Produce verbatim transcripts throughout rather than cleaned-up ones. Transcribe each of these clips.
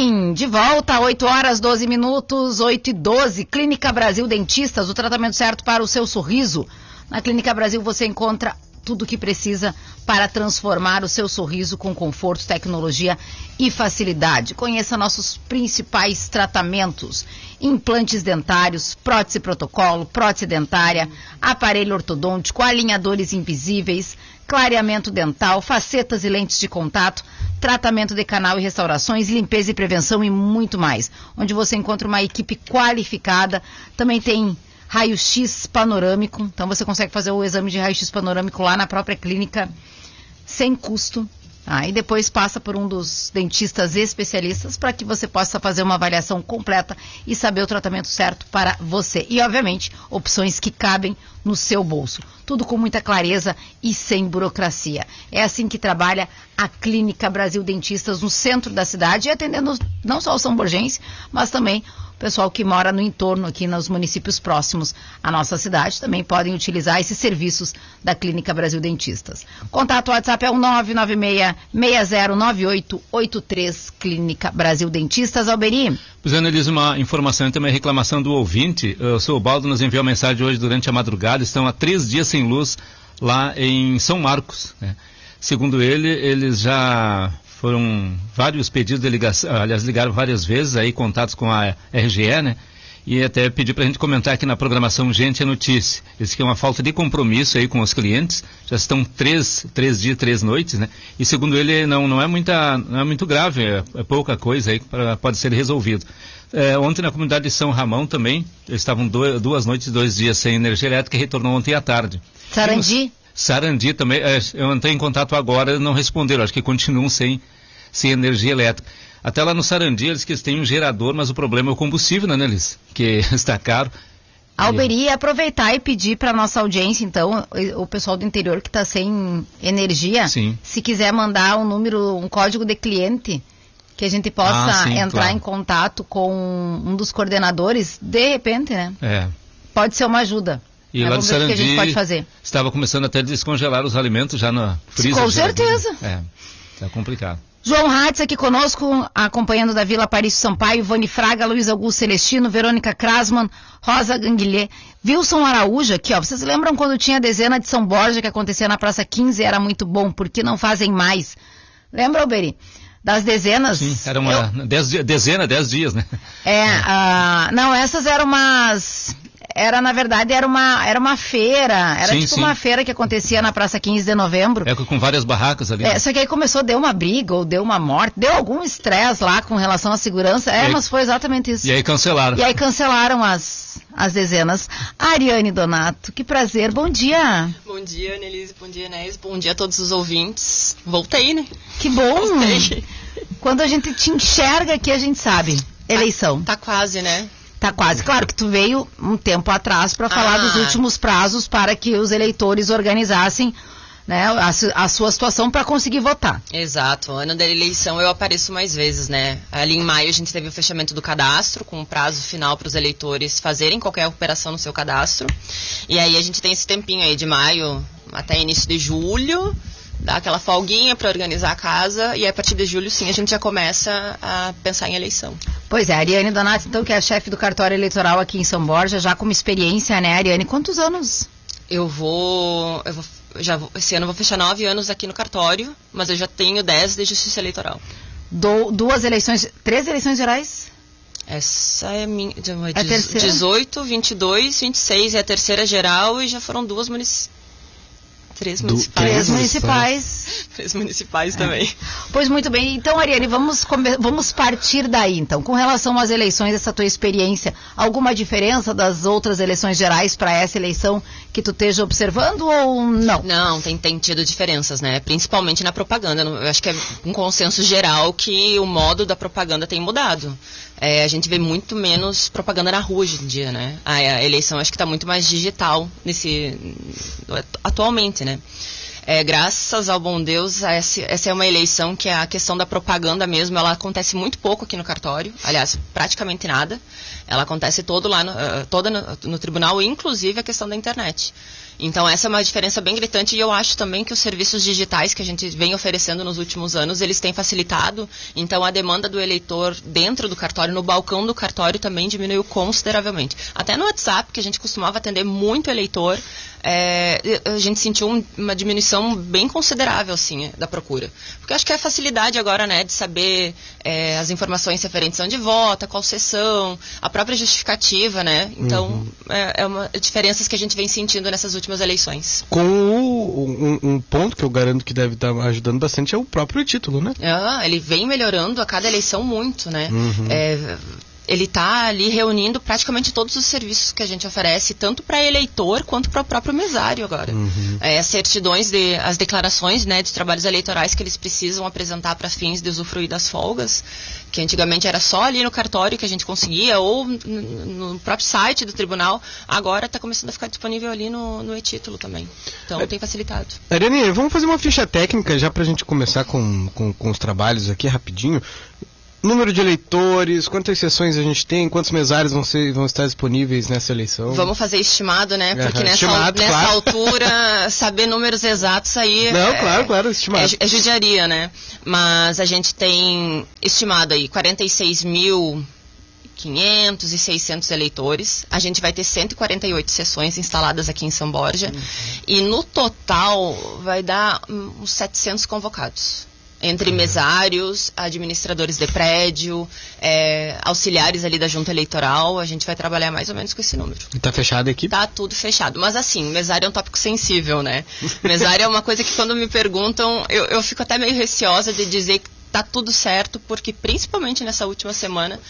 bem, de volta, oito horas, doze minutos, oito e doze, Clínica Brasil Dentistas, o tratamento certo para o seu sorriso. Na Clínica Brasil você encontra tudo o que precisa para transformar o seu sorriso com conforto, tecnologia e facilidade. Conheça nossos principais tratamentos: implantes dentários, prótese protocolo, prótese dentária, aparelho ortodôntico, alinhadores invisíveis, clareamento dental, facetas e lentes de contato, tratamento de canal e restaurações, limpeza e prevenção e muito mais. Onde você encontra uma equipe qualificada. Também tem raio-x panorâmico, então você consegue fazer o exame de raio-x panorâmico lá na própria clínica, sem custo. Ah, e depois passa por um dos dentistas especialistas para que você possa fazer uma avaliação completa e saber o tratamento certo para você. E, obviamente, opções que cabem no seu bolso. Tudo com muita clareza e sem burocracia. É assim que trabalha a Clínica Brasil Dentistas no centro da cidade, e atendendo não só o São Borgense, mas também o pessoal que mora no entorno, aqui nos municípios próximos à nossa cidade, também podem utilizar esses serviços da Clínica Brasil Dentistas. Contato WhatsApp é o nove nove seis, seis zero nove oito oito três, Clínica Brasil Dentistas. Alberi. Pois é, Annelise, uma informação e também reclamação do ouvinte. O seu Baldo nos enviou uma mensagem hoje durante a madrugada. Estão há três dias sem luz lá em São Marcos, né? Segundo ele, eles já foram vários pedidos de ligação, aliás, ligaram várias vezes aí, contatos com a R G E, né? E até pedi para a gente comentar aqui na programação Gente é Notícia. Isso que é uma falta de compromisso aí com os clientes. Já estão três, três dias, três noites, né? E segundo ele, não, não, é, muita, não é muito grave, é, é pouca coisa aí, pra, pode ser resolvido. É, ontem na comunidade de São Ramão também, eles estavam do, duas noites e dois dias sem energia elétrica e retornou ontem à tarde. Sarandi? Sarandi também, é, eu entrei em contato agora, não responderam, acho que continuam sem, sem energia elétrica. Até lá no Sarandi, eles que têm um gerador, mas o problema é o combustível, né, Nelis? Que está caro. Alberi, aproveitar e pedir para nossa audiência, então, o pessoal do interior que está sem energia, sim, se quiser mandar um número, um código de cliente, que a gente possa ah, sim, entrar claro. em contato com um dos coordenadores, de repente, né? É. Pode ser uma ajuda. E lá no Sarandi, que a gente pode fazer. Estava começando até a descongelar os alimentos já na freezer. Com certeza. É, tá complicado. João Ratz aqui conosco, acompanhando da Vila Aparício Sampaio, Vani Fraga, Luiz Augusto Celestino, Verônica Krasman, Rosa Ganguilhê, Wilson Araújo aqui, ó. Vocês lembram quando tinha a dezena de São Borja que acontecia na Praça quinze? Era muito bom, por que não fazem mais? Lembra, Alberi? Das dezenas? Sim, era uma eu... dez, dezena, dez dias, né? É, é. Uh, não, essas eram umas... Era, na verdade, era uma, era uma feira, era sim, tipo sim. uma feira que acontecia na Praça quinze de Novembro. É, com várias barracas ali. É, só que aí começou, deu uma briga, ou deu uma morte, deu algum estresse lá com relação à segurança, é, aí, mas foi exatamente isso. E aí cancelaram. E aí cancelaram as, as dezenas. Ariane Donato, que prazer, bom dia. Bom dia, Annelise, bom dia, Inés, bom dia a todos os ouvintes. Voltei, né? Que bom. Voltei. Quando a gente te enxerga aqui, a gente sabe. Eleição. Tá, tá quase, né? Tá quase. Claro que tu veio um tempo atrás para falar ah. dos últimos prazos para que os eleitores organizassem, né, a, a sua situação para conseguir votar. Exato. Ano da eleição eu apareço mais vezes, né? Ali em maio a gente teve o fechamento do cadastro, com o prazo final para os eleitores fazerem qualquer operação no seu cadastro. E aí a gente tem esse tempinho aí de maio até início de julho, dá aquela folguinha para organizar a casa, e a partir de julho, sim, a gente já começa a pensar em eleição. Pois é, a Ariane Donato, então, que é a chefe do cartório eleitoral aqui em São Borja, já com uma experiência, né, Ariane? Quantos anos? Eu vou, eu vou, já vou, esse ano eu vou fechar nove anos aqui no cartório, mas eu já tenho dez de justiça eleitoral. Do, duas eleições, três eleições gerais? Essa é minha, é terceira? dezoito, vinte e dois, vinte e seis, é a terceira geral, e já foram duas municipais. Três municipais. Três municipais. Três municipais também. É. Pois muito bem. Então, Ariane, vamos, vamos partir daí, então. Com relação às eleições, essa tua experiência, alguma diferença das outras eleições gerais para essa eleição que tu esteja observando ou não? Não, tem, tem tido diferenças, né? Principalmente na propaganda. Eu acho que é um consenso geral que o modo da propaganda tem mudado. É, a gente vê muito menos propaganda na rua hoje em dia, né? A, a eleição acho que está muito mais digital nesse, atualmente, né? É, graças ao bom Deus, essa, essa é uma eleição que a questão da propaganda mesmo, ela acontece muito pouco aqui no cartório, aliás, praticamente nada. Ela acontece todo lá no, toda no, no tribunal, inclusive a questão da internet. Então essa é uma diferença bem gritante, e eu acho também que os serviços digitais que a gente vem oferecendo nos últimos anos, eles têm facilitado. Então a demanda do eleitor dentro do cartório, no balcão do cartório, também diminuiu consideravelmente. Até no WhatsApp, que a gente costumava atender muito eleitor, é, a gente sentiu um, uma diminuição bem considerável, assim, da procura. Porque eu acho que é a facilidade agora, né, de saber é, as informações referentes a onde vota, qual sessão, a própria justificativa, né? Então, uhum. é, é uma diferenças que a gente vem sentindo nessas últimas eleições. Com o, um, um ponto que eu garanto que deve estar ajudando bastante é o próprio título, né? Ah, ele vem melhorando a cada eleição muito, né? Uhum. É, ele está ali reunindo praticamente todos os serviços que a gente oferece, tanto para eleitor quanto para o próprio mesário agora. Uhum. É, as certidões, de, as declarações, né, de trabalhos eleitorais que eles precisam apresentar para fins de usufruir das folgas, que antigamente era só ali no cartório que a gente conseguia, ou no próprio site do tribunal, agora está começando a ficar disponível ali no, no e-título também. Então, é, tem facilitado. Ariane, vamos fazer uma ficha técnica já para a gente começar com, com, com os trabalhos aqui rapidinho. Número de eleitores, quantas sessões a gente tem, quantos mesários vão, ser, vão estar disponíveis nessa eleição? Vamos fazer estimado, né? Porque uhum. nessa, estimado, nessa claro. altura, saber números exatos aí... Não, é, claro, claro, estimado. É, é judiaria, né? Mas a gente tem estimado aí quarenta e seis mil e quinhentos e seiscentos eleitores. A gente vai ter cento e quarenta e oito sessões instaladas aqui em São Borja. Uhum. E no total vai dar uns setecentos convocados. Entre mesários, administradores de prédio, é, auxiliares ali da junta eleitoral, a gente vai trabalhar mais ou menos com esse número. E tá fechado a equipe? Tá tudo fechado. Mas assim, mesário é um tópico sensível, né? Mesário é uma coisa que quando me perguntam, eu, eu fico até meio receosa de dizer que tá tudo certo, porque principalmente nessa última semana,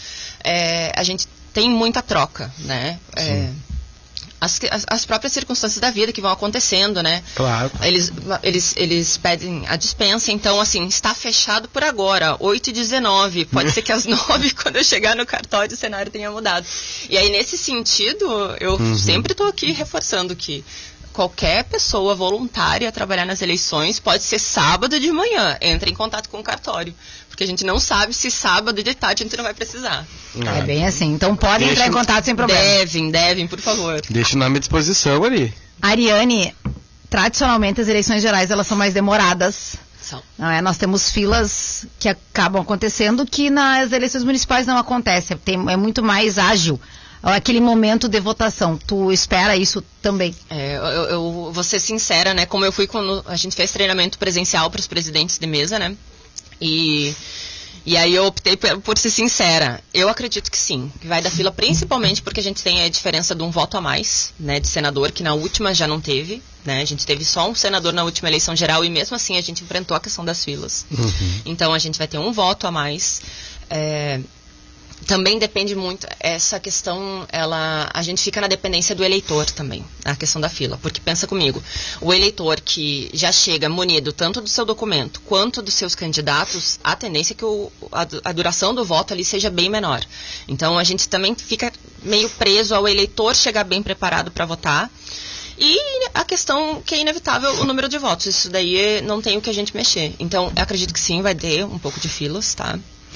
é, a gente tem muita troca, né? É, As, as, as próprias circunstâncias da vida que vão acontecendo, né? Claro. Eles, eles, eles pedem a dispensa, então, assim, está fechado por agora, oito e dezenove. Pode ser que às nove, quando eu chegar no cartório, o cenário tenha mudado. E aí, nesse sentido, eu uhum. sempre estou aqui reforçando que qualquer pessoa voluntária a trabalhar nas eleições, pode ser sábado de manhã, entre em contato com o cartório. Porque a gente não sabe se sábado de tarde a gente não vai precisar. Ah, é bem assim. Então podem entrar em contato sem problema. Devem, devem, por favor. Deixa o nome à disposição ali. Ariane, tradicionalmente as eleições gerais elas são mais demoradas. São. Não é? Nós temos filas que acabam acontecendo que nas eleições municipais não acontece. Tem, é muito mais ágil aquele momento de votação. Tu espera isso também? É, eu, eu vou ser sincera, né? Como eu fui quando a gente fez treinamento presencial para os presidentes de mesa, né? E, e aí eu optei por, por ser sincera. Eu acredito que sim, que vai da fila, principalmente porque a gente tem a diferença de um voto a mais, né, de senador, que na última já não teve, né, a gente teve só um senador na última eleição geral e mesmo assim a gente enfrentou a questão das filas. Uhum. Então a gente vai ter um voto a mais. É, também depende muito, essa questão, ela, a gente fica na dependência do eleitor também, a questão da fila, porque pensa comigo, o eleitor que já chega munido tanto do seu documento quanto dos seus candidatos, a tendência é que o, a, a duração do voto ali seja bem menor. Então a gente também fica meio preso ao eleitor chegar bem preparado para votar. E a questão que é inevitável, o número de votos, isso daí não tem o que a gente mexer. Então eu acredito que sim, vai ter um pouco de filas, tá?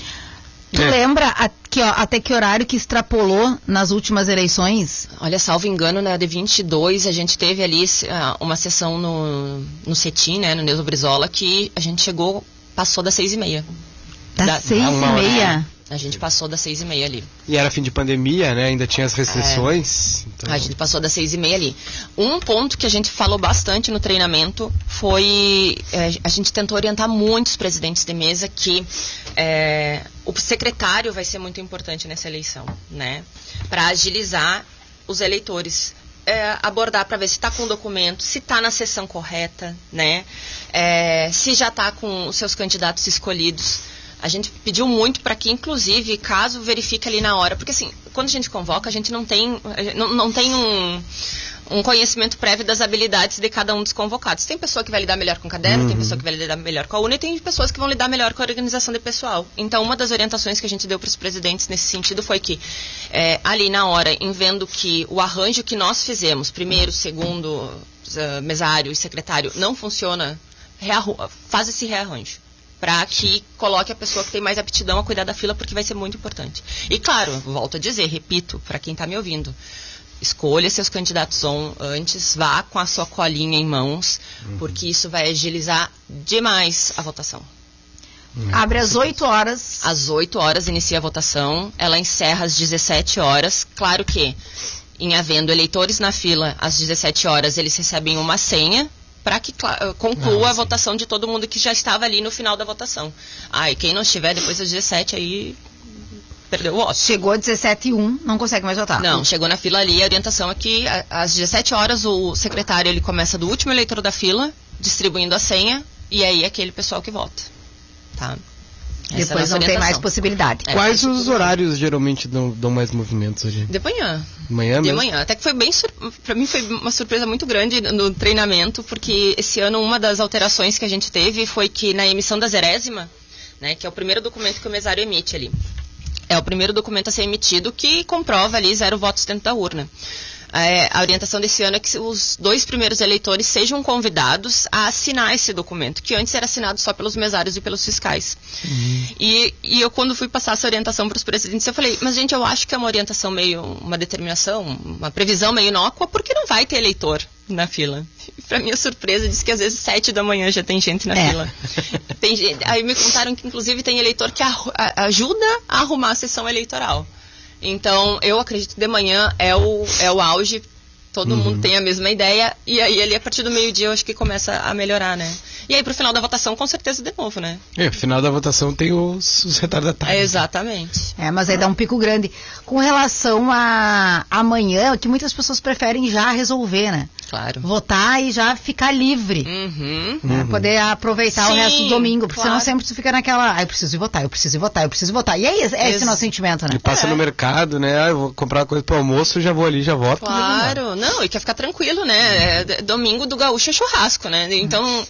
Tu é. lembra a, que, ó, até que horário que extrapolou nas últimas eleições? Olha, salvo engano, né, de vinte e dois, a gente teve ali uh, uma sessão no, no CETIM, né, no Neuza Brizola, que a gente chegou, passou das seis e meia. Das da, seis e meia? A gente passou das seis e meia ali. E era fim de pandemia, né? Ainda tinha as restrições. É, então... A gente passou das seis e meia ali. Um ponto que a gente falou bastante no treinamento foi... É, a gente tentou orientar muitos presidentes de mesa que é, o secretário vai ser muito importante nessa eleição, né? Para agilizar os eleitores. É, abordar para ver se está com o documento, se está na sessão correta, né? É, se já está com os seus candidatos escolhidos. A gente pediu muito para que, inclusive, caso verifique ali na hora, porque assim, quando a gente convoca, a gente não tem, não, não tem um, um conhecimento prévio das habilidades de cada um dos convocados. Tem pessoa que vai lidar melhor com o caderno, uhum. tem pessoa que vai lidar melhor com a urna e tem pessoas que vão lidar melhor com a organização de pessoal. Então, uma das orientações que a gente deu para os presidentes nesse sentido foi que, é, ali na hora, em vendo que o arranjo que nós fizemos, primeiro, segundo, uh, mesário e secretário, não funciona, faz esse rearranjo. Para que coloque a pessoa que tem mais aptidão a cuidar da fila, porque vai ser muito importante. E claro, volto a dizer, repito, para quem está me ouvindo, escolha seus candidatos on, antes, vá com a sua colinha em mãos, uhum. porque isso vai agilizar demais a votação. Uhum. Abre às oito horas. Às oito horas inicia a votação, ela encerra às dezessete horas. Claro que, em havendo eleitores na fila, às dezessete horas eles recebem uma senha para que conclua ah, a sim. votação de todo mundo que já estava ali no final da votação. Ah, e quem não estiver depois das dezessete, aí perdeu o voto. Chegou às dezessete e um, não consegue mais votar. Não, chegou na fila ali, a orientação é que às dezessete horas o secretário ele começa do último eleitor da fila, distribuindo a senha, e aí é aquele pessoal que vota. Tá? Essa Depois não tem mais possibilidade. É, Quais os tipo... horários geralmente dão, dão mais movimentos hoje? De manhã. Manhã De mesmo? manhã. Até que foi bem, sur... pra mim foi uma surpresa muito grande no treinamento, porque esse ano uma das alterações que a gente teve foi que na emissão da zerésima, né, que é o primeiro documento que o mesário emite ali, é o primeiro documento a ser emitido que comprova ali zero votos dentro da urna. É, a orientação desse ano é que os dois primeiros eleitores sejam convidados a assinar esse documento, que antes era assinado só pelos mesários e pelos fiscais. Uhum. E, e eu, quando fui passar essa orientação para os presidentes, eu falei, mas gente, eu acho que é uma orientação meio, uma determinação, uma previsão meio inócua, porque não vai ter eleitor na fila. Para minha surpresa, disse que às vezes sete da manhã já tem gente na é. fila. Tem gente, aí me contaram que inclusive tem eleitor que a, a, ajuda a arrumar a sessão eleitoral. Então, eu acredito que de manhã é o, é o auge, todo uhum. mundo tem a mesma ideia, e aí ali a partir do meio-dia eu acho que começa a melhorar, né? E aí pro final da votação, com certeza de novo, né? É, no final da votação tem os, os retardatários. É, exatamente. É, mas aí dá um pico grande. Com relação a amanhã, que muitas pessoas preferem já resolver, né? Claro. Votar e já ficar livre. Uhum. Né? Uhum. Poder aproveitar Sim, o resto do domingo. Porque claro. senão sempre tu fica naquela, ah, eu preciso ir votar, eu preciso ir votar, eu preciso ir votar. E é esse, é esse nosso sentimento, né? E passa é. no mercado, né? Ah, eu vou comprar uma coisa pro almoço, já vou ali, já voto. Claro, não, e quer ficar tranquilo, né? É, domingo do gaúcho é churrasco, né? Então...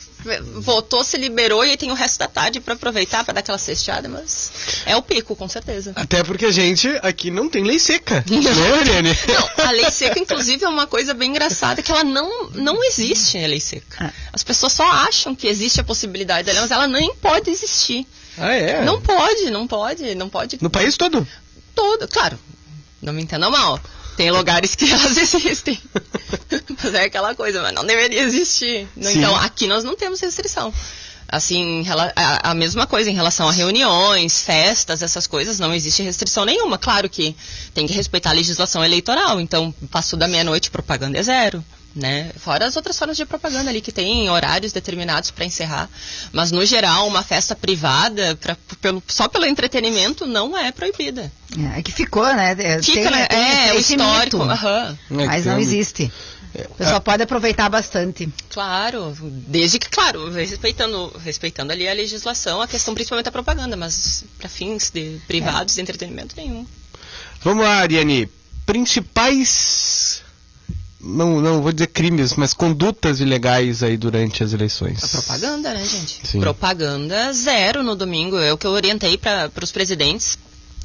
votou, se liberou e aí tem o resto da tarde para aproveitar, para dar aquela cesteada, mas é o pico, com certeza. Até porque a gente aqui não tem lei seca, né, Ariane? Não, a lei seca, inclusive, é uma coisa bem engraçada, que ela não, não existe, a lei seca. As pessoas só acham que existe a possibilidade dela, mas ela nem pode existir. Ah, é? Não pode, não pode, não pode. No país todo? Todo, claro. Não me entendam mal. Tem lugares que elas existem. Mas é aquela coisa, mas não deveria existir. Sim. Então, aqui nós não temos restrição. Assim, a, a mesma coisa em relação a reuniões, festas, essas coisas, não existe restrição nenhuma. Claro que tem que respeitar a legislação eleitoral. Então, passou da meia-noite, propaganda é zero. Né? Fora as outras formas de propaganda ali que tem horários determinados para encerrar, mas no geral uma festa privada pra, pelo, só pelo entretenimento não é proibida. É que ficou, né? Fica, tem, né? tem, é, tem o histórico, uhum. Mas não existe. O pessoal pode aproveitar bastante. Claro, desde que, claro, respeitando, respeitando ali a legislação, a questão principalmente da propaganda, mas para fins de privados, é. de entretenimento nenhum. Vamos lá, Ariane. Principais... Não, não vou dizer crimes, mas condutas ilegais aí durante as eleições. A propaganda, né, gente? Sim. Propaganda zero no domingo. É o que eu orientei para os presidentes.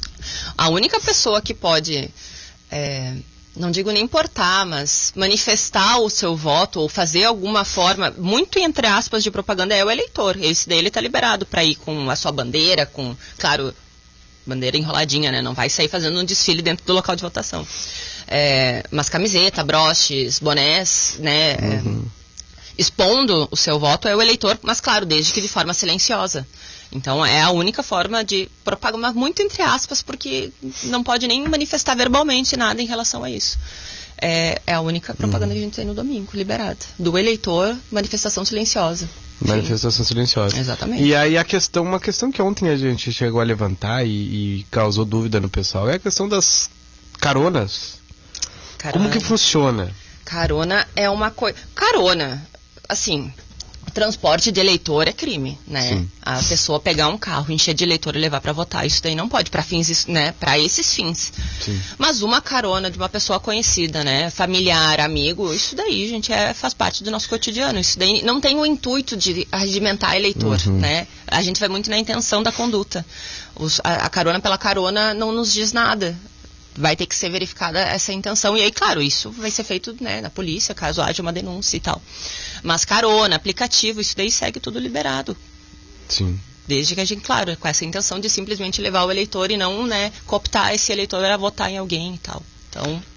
A única pessoa que pode, é, não digo nem importar, mas manifestar o seu voto ou fazer alguma forma, muito entre aspas, de propaganda é o eleitor. Esse daí ele está liberado para ir com a sua bandeira, com, claro, bandeira enroladinha, né? Não vai sair fazendo um desfile dentro do local de votação. É, mas camiseta, broches, bonés, né, uhum. é, expondo o seu voto é o eleitor, mas claro, desde que de forma silenciosa. Então é a única forma de propaganda, muito entre aspas, porque não pode nem manifestar verbalmente nada em relação a isso. É, é a única propaganda uhum. que a gente tem no domingo, liberada. Do eleitor, manifestação silenciosa. Manifestação Sim. silenciosa. Exatamente. E aí a questão, uma questão que ontem a gente chegou a levantar e, e causou dúvida no pessoal, é a questão das caronas. Carona. Como que funciona? Carona é uma coisa... Carona, assim, transporte de eleitor é crime, né? Sim. A pessoa pegar um carro, encher de eleitor e levar para votar, isso daí não pode, para fins, né? Para esses fins. Sim. Mas uma carona de uma pessoa conhecida, né? Familiar, amigo, isso daí, gente, é, faz parte do nosso cotidiano. Isso daí não tem o intuito de arregimentar eleitor, uhum. né? A gente vai muito na intenção da conduta. Os, a, a carona pela carona não nos diz nada. Vai ter que ser verificada essa intenção. E aí, claro, isso vai ser feito, né, na polícia, caso haja uma denúncia e tal. Mas carona, aplicativo, isso daí segue tudo liberado. Sim. Desde que a gente, claro, com essa intenção de simplesmente levar o eleitor e não, né, cooptar esse eleitor a votar em alguém e tal. Então...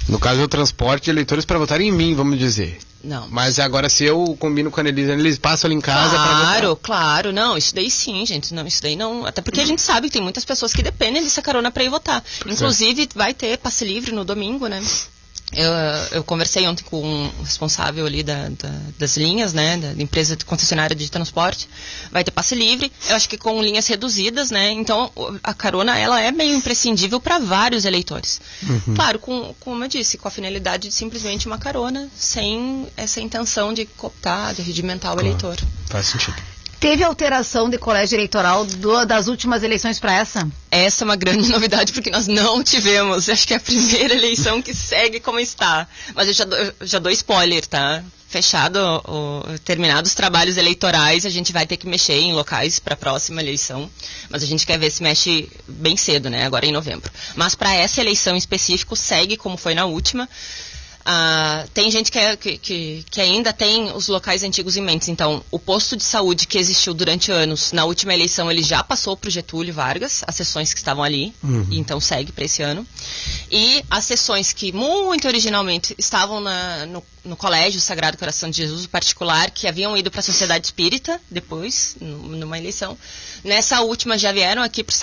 No caso, é o transporte de eleitores para votarem em mim, vamos dizer. Não. Mas agora, se eu combino com a Annelise, a Annelise passa ali em casa para votar. Claro, claro. Não, isso daí sim, gente. Não, isso daí não. Até porque a gente sabe que tem muitas pessoas que dependem dessa carona para ir votar. Inclusive, é. vai ter passe livre no domingo, né? Eu, eu conversei ontem com o responsável ali da, da, das linhas, né, da empresa concessionária de transporte. Vai ter passe livre, eu acho que com linhas reduzidas, né, então a carona ela é meio imprescindível para vários eleitores. Uhum. Claro, com, como eu disse, com a finalidade de simplesmente uma carona, sem essa intenção de cooptar, de regimentar o claro. eleitor. Faz sentido. Teve alteração de colégio eleitoral do, das últimas eleições para essa? Essa é uma grande novidade, porque nós não tivemos. Acho que é a primeira eleição que segue como está. Mas eu já dou, eu já dou spoiler, tá? Fechado, o, terminados os trabalhos eleitorais, a gente vai ter que mexer em locais para a próxima eleição. Mas a gente quer ver se mexe bem cedo, né? Agora em novembro. Mas para essa eleição em específico, segue como foi na última. Ah, tem gente que, é, que, que, que ainda tem os locais antigos em mente. Então, o posto de saúde que existiu durante anos, na última eleição ele já passou para o Getúlio Vargas, as sessões que estavam ali, uhum. e então segue para esse ano. E as sessões que muito originalmente estavam na, no, no Colégio Sagrado Coração de Jesus, particular, que haviam ido para a Sociedade Espírita depois, numa eleição, nessa última já vieram aqui para